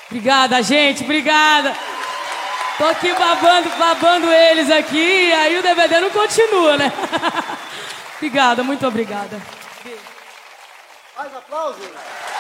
Obrigada, gente, obrigada. Tô aqui babando eles aqui, aí o DVD não continua, né? Obrigada, muito obrigada. Mais aplausos.